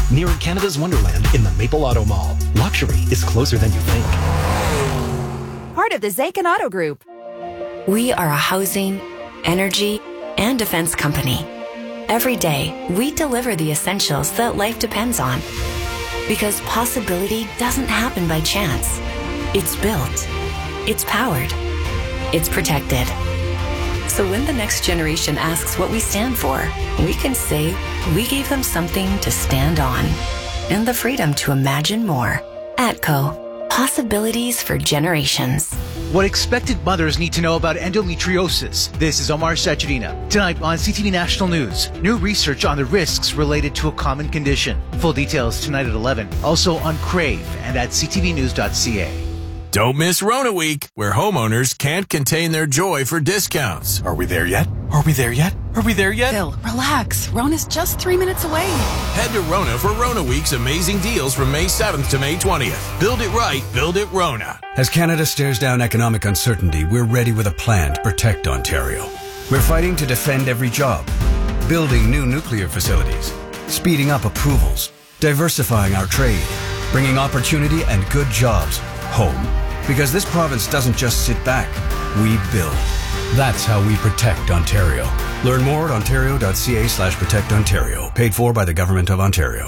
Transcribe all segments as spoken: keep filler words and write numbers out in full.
near Canada's Wonderland in the Maple Auto Mall. Luxury is closer than you think. Part of the Zaken Auto Group. We are a housing, energy, and defense company. Every day, we deliver the essentials that life depends on. Because possibility doesn't happen by chance. It's built. It's powered. It's protected. So when the next generation asks what we stand for, we can say we gave them something to stand on and the freedom to imagine more. ATCO. Possibilities for generations. What expected mothers need to know about endometriosis. This is Omar Sachedina. Tonight on C T V National News, new research on the risks related to a common condition. Full details tonight at eleven. Also on Crave and at c t v news dot c a. Don't miss Rona Week, where homeowners can't contain their joy for discounts. Are we there yet? Are we there yet? Are we there yet? Phil, relax. Rona's just three minutes away. Head to Rona for Rona Week's amazing deals from May seventh to May twentieth. Build it right, build it Rona. As Canada stares down economic uncertainty, we're ready with a plan to protect Ontario. We're fighting to defend every job, building new nuclear facilities, speeding up approvals, diversifying our trade, bringing opportunity and good jobs home. Because this province doesn't just sit back, we build. That's how we protect Ontario. Learn more at ontario.ca slash protect Ontario. Paid for by the Government of Ontario.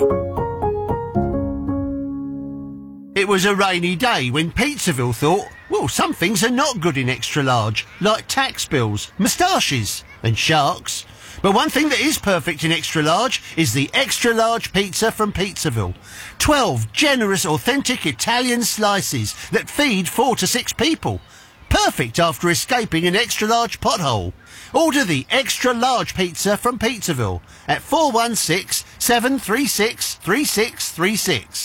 It was a rainy day when Pizzaville thought, well, some things are not good in extra large, like tax bills, moustaches and sharks. But one thing that is perfect in extra large is the extra large pizza from Pizzaville. Twelve generous, authentic Italian slices that feed four to six people. Perfect after escaping an extra large pothole. Order the extra large pizza from Pizzaville at four one six, seven three six, three six three six.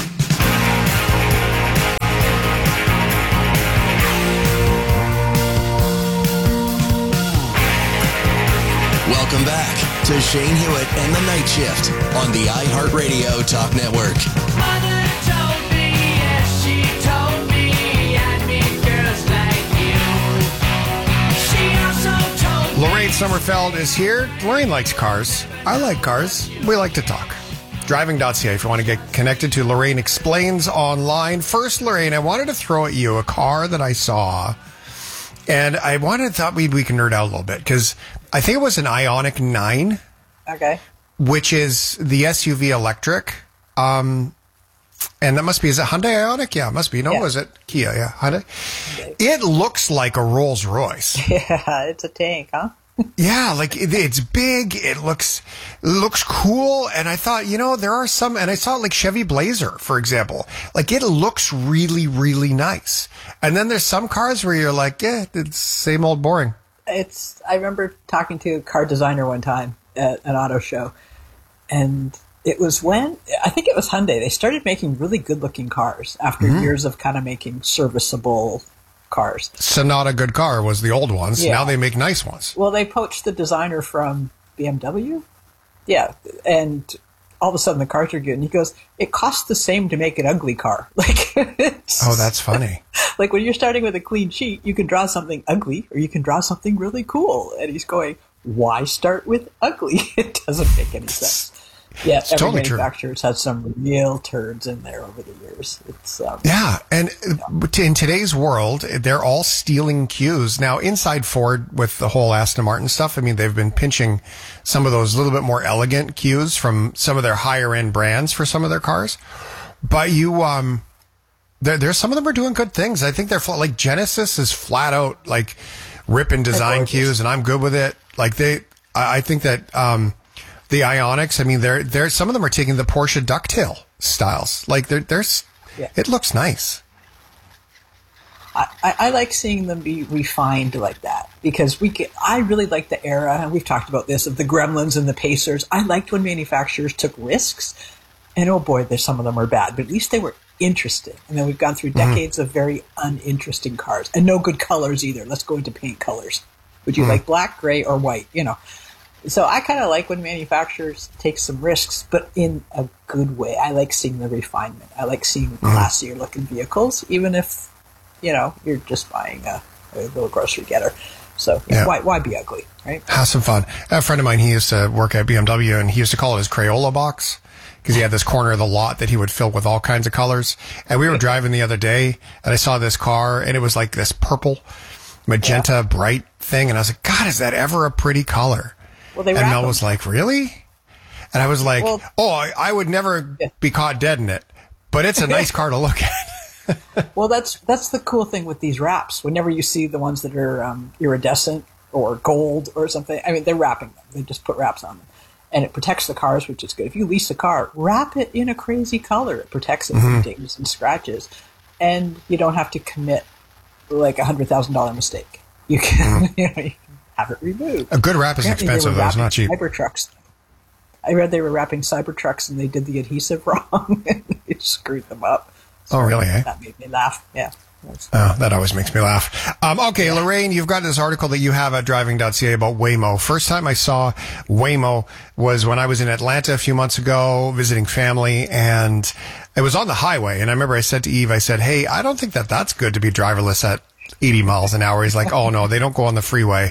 Welcome back to Shane Hewitt and the Night Shift on the iHeartRadio Talk Network. Mother told me, yes, she told me, I meet girls like you. She also told me. Lorraine Sommerfeld is here. Lorraine likes cars. I like cars. We like to talk. driving dot c a if you want to get connected to Lorraine Explains online. First, Lorraine, I wanted to throw at you a car that I saw. And I wanted thought we we can nerd out a little bit because I think it was an Ioniq nine. Okay. Which is the S U V electric. Um, and that must be, is it Hyundai Ioniq? Yeah, it must be. No, yeah. Was it Kia? Yeah, Hyundai. Okay. It looks like a Rolls Royce. Yeah, it's a tank, huh? Yeah, like it, it's big. It looks looks cool. And I thought, you know, there are some, and I saw like Chevy Blazer, for example. Like it looks really, really nice. And then there's some cars where you're like, yeah, it's same old boring. It's. I remember talking to a car designer one time at an auto show, and it was when I think it was Hyundai. They started making really good-looking cars after mm-hmm. years of kind of making serviceable cars. Sonata good car was the old ones. Yeah. Now they make nice ones. Well, they poached the designer from B M W. Yeah, and all of a sudden the cars are good. And he goes, it costs the same to make an ugly car. Like, oh, that's funny. Like when you're starting with a clean sheet, you can draw something ugly or you can draw something really cool. And he's going, why start with ugly? It doesn't make any sense. Yeah, it's every totally manufacturer's had some real turds in there over the years. It's um, yeah, and yeah. in today's world, they're all stealing cues. Now, inside Ford with the whole Aston Martin stuff, I mean, they've been pinching some of those little bit more elegant cues from some of their higher end brands for some of their cars. But you, um, there, there's some of them are doing good things. I think they're fl- like Genesis is flat out like ripping design cues, and I'm good with it. Like they, I, I think that. Um, The Ioniqs, I mean, they're, they're, some of them are taking the Porsche ducktail styles. Like, they're, there's, yeah. It looks nice. I, I, I like seeing them be refined like that because we get, I really like the era, and we've talked about this, of the Gremlins and the Pacers. I liked when manufacturers took risks, and oh boy, there's some of them are bad, but at least they were interesting. And then we've gone through decades mm-hmm. of very uninteresting cars, and no good colors either. Let's go into paint colors. Would you mm-hmm. like black, gray, or white? You know. So I kind of like when manufacturers take some risks, but in a good way. I like seeing the refinement. I like seeing classier looking vehicles, even if, you know, you're just buying a, a little grocery getter. So yeah. why why be ugly, right? Have some fun. A friend of mine, he used to work at B M W, and he used to call it his Crayola box. because he had this corner of the lot that he would fill with all kinds of colors. And we were driving the other day, and I saw this car, and it was like this purple, magenta, yeah. bright thing. And I was like, God, is that ever a pretty color? Well, they and Mel them. was like, really? And I was like, well, oh, I, I would never yeah. be caught dead in it, but it's a nice car to look at. Well, that's that's the cool thing with these wraps. Whenever you see the ones that are um, iridescent or gold or something, I mean, they're wrapping them. They just put wraps on them. And it protects the cars, which is good. If you lease a car, wrap it in a crazy color. It protects it mm-hmm. from dings and scratches. And you don't have to commit like a one hundred thousand dollars mistake. You can, mm-hmm. you know, you can have it removed. A good wrap is Apparently expensive, though. It's not cheap. Cybertrucks. I read they were wrapping Cybertrucks and they did the adhesive wrong and it screwed them up. So oh, really? Eh? That made me laugh. Yeah. Oh, that always makes me laugh. Um, okay, Lorraine, you've got this article that you have at driving dot c a about Waymo. First time I saw Waymo was when I was in Atlanta a few months ago visiting family, and it was on the highway. And I remember I said to Eve, I said, hey, I don't think that that's good to be driverless at eighty miles an hour. He's like, oh, no, they don't go on the freeway.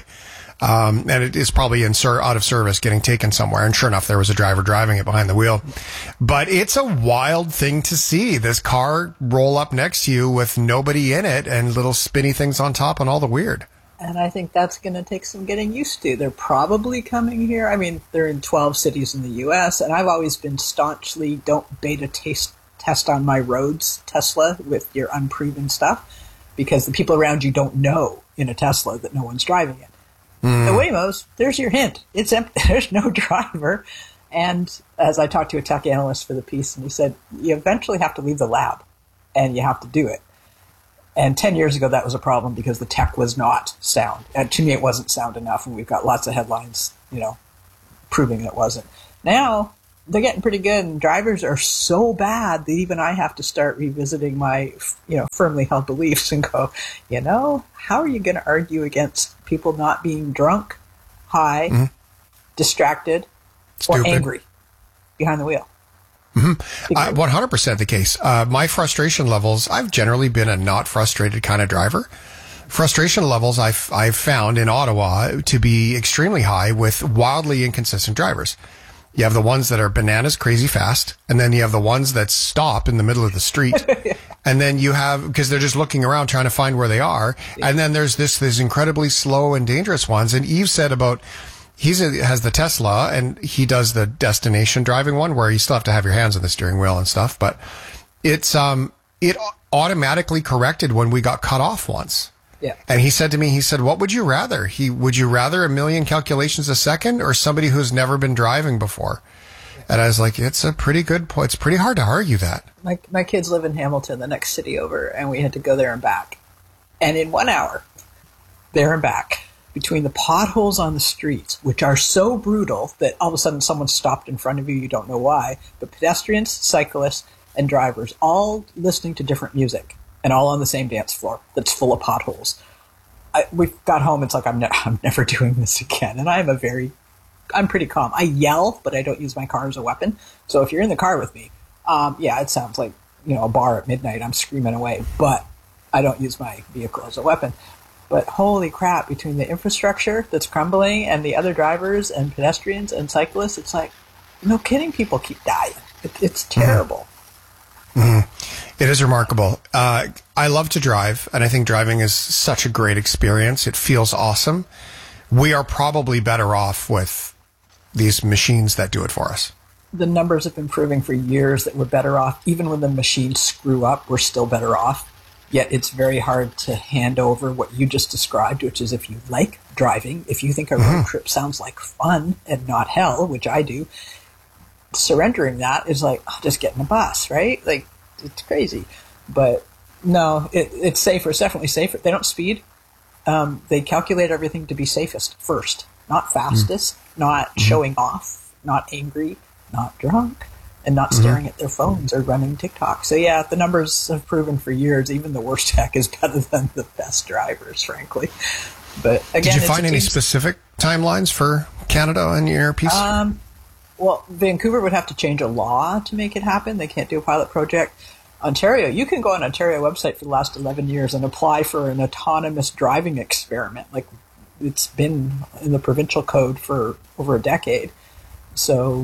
Um, and it is probably in ser- out of service, getting taken somewhere. And sure enough, there was a driver driving it behind the wheel. But it's a wild thing to see this car roll up next to you with nobody in it and little spinny things on top and all the weird. And I think that's going to take some getting used to. They're probably coming here. I mean, they're in twelve cities in the U S, and I've always been staunchly don't beta taste, test on my roads Tesla with your unproven stuff, because the people around you don't know in a Tesla that no one's driving it. Mm. The Waymos, there's your hint. It's empty. There's no driver. And as I talked to a tech analyst for the piece, and he said, you eventually have to leave the lab, and you have to do it. And ten years ago, that was a problem because the tech was not sound. And to me, it wasn't sound enough, and we've got lots of headlines, you know, proving it wasn't. Now, they're getting pretty good, and drivers are so bad that even I have to start revisiting my, you know, firmly held beliefs and go, you know, how are you going to argue against people not being drunk, high, mm-hmm. distracted, Stupid. or angry behind the wheel? Mm-hmm. Uh, one hundred percent the case. Uh, my frustration levels, I've generally been a not frustrated kind of driver. Frustration levels I've, I've found in Ottawa to be extremely high with wildly inconsistent drivers. You have the ones that are bananas crazy fast, and then you have the ones that stop in the middle of the street. And then you have, because they're just looking around trying to find where they are. And then there's this, this incredibly slow and dangerous ones. And Eve said about, he's a, has the Tesla, and he does the destination driving one where you still have to have your hands on the steering wheel and stuff. But it's, um, it automatically corrected when we got cut off once. Yeah. And he said to me, he said, what would you rather? He, would you rather a million calculations a second or somebody who's never been driving before? And I was like, it's a pretty good point. It's pretty hard to argue that. My, my kids live in Hamilton, the next city over, and we had to go there and back. And in one hour, there and back, between the potholes on the streets, which are so brutal that all of a sudden someone stopped in front of you, you don't know why, but pedestrians, cyclists, and drivers all listening to different music. And all on the same dance floor that's full of potholes. I, we got home. It's like, I'm, ne- I'm never doing this again. And I'm a very, I'm pretty calm. I yell, but I don't use my car as a weapon. So if you're in the car with me, um, yeah, it sounds like, you know, a bar at midnight. I'm screaming away, but I don't use my vehicle as a weapon. But holy crap, between the infrastructure that's crumbling and the other drivers and pedestrians and cyclists, it's like, no kidding, people keep dying. It, it's terrible. Mm-hmm. It is remarkable. Uh, I love to drive, and I think driving is such a great experience. It feels awesome. We are probably better off with these machines that do it for us. The numbers have been proving for years that we're better off. Even when the machines screw up, we're still better off. Yet it's very hard to hand over what you just described, which is if you like driving, if you think a road mm-hmm. trip sounds like fun and not hell, which I do, surrendering that is like, oh, just get in a bus, right? Like, it's crazy. But no, it, it's safer. It's definitely safer. They don't speed. Um, they calculate everything to be safest first, not fastest, mm. not mm-hmm. showing off, not angry, not drunk, and not staring mm-hmm. at their phones or running TikTok. So yeah, the numbers have proven for years, even the worst tech is better than the best drivers, frankly. But again, did you find any specific timelines for Canada in your piece? Um, Well, Vancouver would have to change a law to make it happen. They can't do a pilot project. Ontario, you can go on Ontario website for the last eleven years and apply for an autonomous driving experiment. Like, it's been in the provincial code for over a decade. So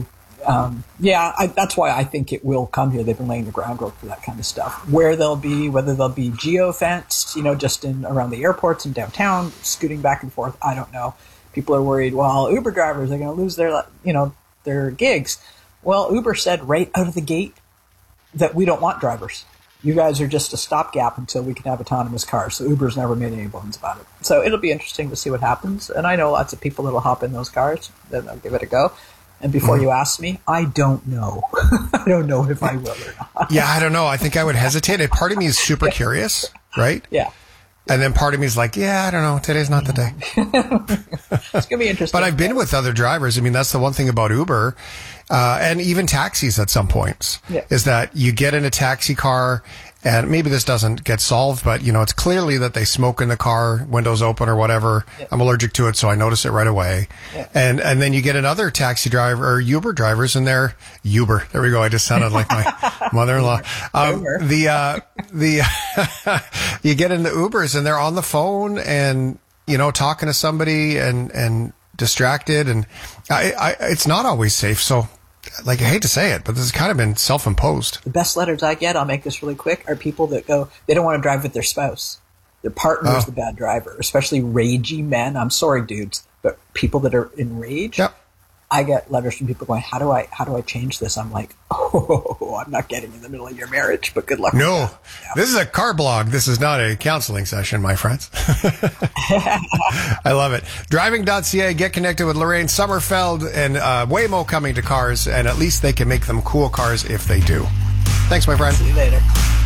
um, yeah, I, that's why I think it will come here. They've been laying the groundwork for that kind of stuff. Where they'll be, whether they'll be geo-fenced, you know, just in around the airports and downtown, scooting back and forth, I don't know. People are worried, well, Uber drivers are going to lose their, you know, their gigs. Well, Uber said right out of the gate that we don't want drivers. You guys are just a stopgap until we can have autonomous cars. So Uber's never made any bones about it. So it'll be interesting to see what happens. And I know lots of people that'll hop in those cars, then they'll give it a go. And before you ask me, I don't know. I don't know if I will or not. Yeah, I don't know. I think I would hesitate. A part of me is super curious, right? Yeah. And then part of me is like, yeah, I don't know. Today's not the day. It's going to be interesting. But I've been with other drivers. I mean, that's the one thing about Uber, uh, and even taxis at some points, Yeah. is that you get in a taxi car, and maybe this doesn't get solved, but, you know, it's clearly that they smoke in the car, windows open or whatever. Yeah. I'm allergic to it, so I notice it right away. Yeah. And and then you get another taxi driver or Uber drivers, and they're Uber. There we go. I just sounded like my mother-in-law. Um, the uh, the you get in the Ubers, and they're on the phone, and you know, talking to somebody, and and distracted, and I, I it's not always safe. So, like, I hate to say it, but this has kind of been self-imposed. The best letters I get, I'll make this really quick, are people that go, they don't want to drive with their spouse. Their partner is Oh. the bad driver, especially ragey men. I'm sorry, dudes, but people that are enraged. Yep. I get letters from people going, how do I how do I change this? I'm like, oh, I'm not getting in the middle of your marriage, but good luck. No, with that. Yeah. this is a car blog. This is not a counseling session, my friends. I love it. Driving dot C A, get connected with Lorraine Sommerfeld and uh, Waymo coming to cars, and at least they can make them cool cars if they do. Thanks, my friend. See you later.